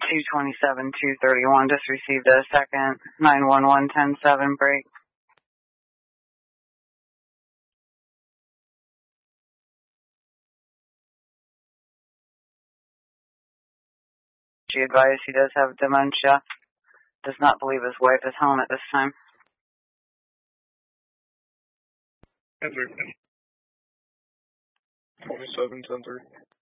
227-231 just received a second 911-10-7 break. She advised he does have dementia. Does not believe his wife is home at this time. Answer. 27-10-3.